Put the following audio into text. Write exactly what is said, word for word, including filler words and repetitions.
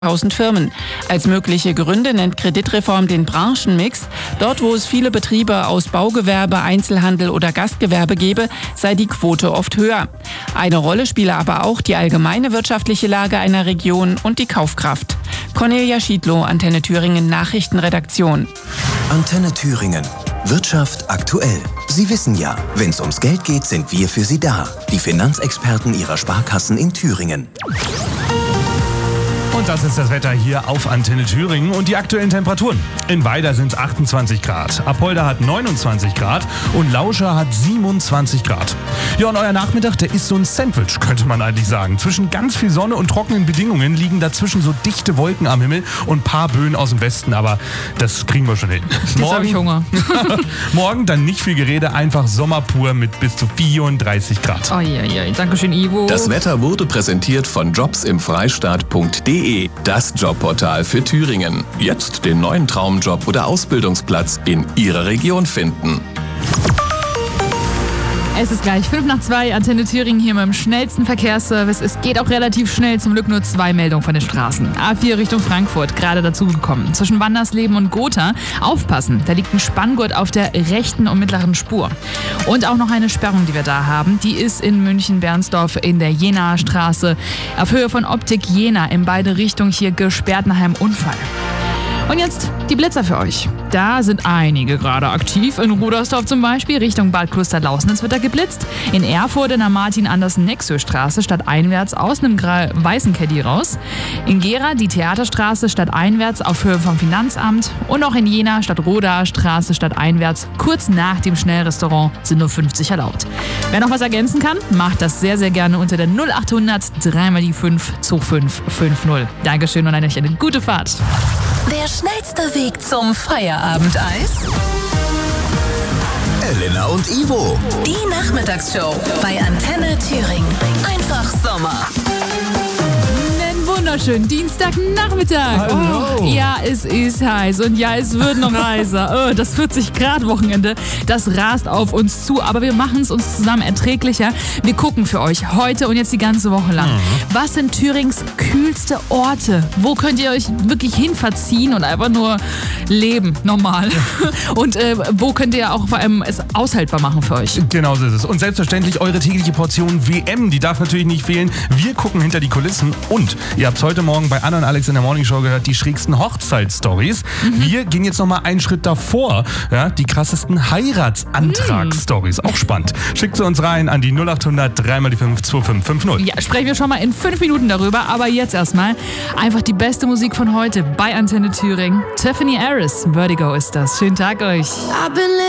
tausend Firmen. Als mögliche Gründe nennt Kreditreform den Branchenmix. Dort, wo es viele Betriebe aus Baugewerbe, Einzelhandel oder Gastgewerbe gebe, sei die Quote oft höher. Eine Rolle spiele aber auch die allgemeine wirtschaftliche Lage einer Region und die Kaufkraft. Cornelia Schiedlow, Antenne Thüringen Nachrichtenredaktion. Antenne Thüringen. Wirtschaft aktuell. Sie wissen ja, wenn es ums Geld geht, sind wir für Sie da. Die Finanzexperten Ihrer Sparkassen in Thüringen. Und das ist das Wetter hier auf Antenne Thüringen und die aktuellen Temperaturen. In Weida sind es achtundzwanzig Grad, Apolda hat neunundzwanzig Grad und Lauscha hat siebenundzwanzig Grad. Ja, und euer Nachmittag, der ist so ein Sandwich, könnte man eigentlich sagen. Zwischen ganz viel Sonne und trockenen Bedingungen liegen dazwischen so dichte Wolken am Himmel und ein paar Böen aus dem Westen, aber das kriegen wir schon hin. Jetzt habe ich Hunger. Morgen dann nicht viel Gerede, einfach Sommer pur mit bis zu vierunddreißig Grad. Oh, ja, ja. Dankeschön, Ivo. Das Wetter wurde präsentiert von jobs im freistaat punkt de. Das Jobportal für Thüringen. Jetzt den neuen Traumjob oder Ausbildungsplatz in Ihrer Region finden. Es ist gleich fünf nach zwei, Antenne Thüringen hier mit dem schnellsten Verkehrsservice. Es geht auch relativ schnell, zum Glück nur zwei Meldungen von den Straßen. A vier Richtung Frankfurt, gerade dazugekommen. Zwischen Wandersleben und Gotha. Aufpassen, da liegt ein Spanngurt auf der rechten und mittleren Spur. Und auch noch eine Sperrung, die wir da haben. Die ist in München-Bernsdorf in der Jenaer Straße. Auf Höhe von Optik Jena in beide Richtungen hier gesperrt nach einem Unfall. Und jetzt die Blitzer für euch. Da sind einige gerade aktiv. In Rudersdorf zum Beispiel, Richtung Bad Klosterlausnitz wird da geblitzt. In Erfurt in der Martin-Andersen-Nexö-Straße stadteinwärts aus einem gra- weißen Caddy raus. In Gera die Theaterstraße stadteinwärts auf Höhe vom Finanzamt. Und auch in Jena Stadt-Roda Straße stadteinwärts kurz nach dem Schnellrestaurant sind nur fünfzig erlaubt. Wer noch was ergänzen kann, macht das sehr, sehr gerne unter der null achthundert drei mal die fünf zwei fünf fünf null. Dankeschön und euch eine gute Fahrt. Der schnellste Weg zum Feierabendeis? Elena und Ivo. Die Nachmittagsshow bei Antenne Thüringen. Einfach Sommer. Einen wunderschönen Dienstagnachmittag. Hallo. Oh, ja, es ist heiß und ja, es wird noch heißer. Oh, das vierzig Grad Wochenende, das rast auf uns zu, aber wir machen es uns zusammen erträglicher. Wir gucken für euch heute und jetzt die ganze Woche lang. Mhm. Was sind Thürings kühlste Orte? Wo könnt ihr euch wirklich hin verziehen und einfach nur leben, normal? Und äh, wo könnt ihr auch vor allem es aushaltbar machen für euch? Genau so ist es. Und selbstverständlich eure tägliche Portion W M, die darf natürlich nicht fehlen. Wir gucken hinter die Kulissen und ihr habt heute Morgen bei Anna und Alex in der Morningshow gehört, die schrägsten Hochzeitsstories. Mhm. Wir gehen jetzt nochmal einen Schritt davor. Ja, die krassesten Heiratsantragsstories. Mhm. Auch spannend. Schickt sie uns rein an die null achthundert drei mal die fünf zwei fünf fünf null. Ja, sprechen wir schon mal in fünf Minuten darüber, aber jetzt erstmal einfach die beste Musik von heute bei Antenne Thüringen. Tiffany Harris, Vertigo ist das. Schönen Tag euch.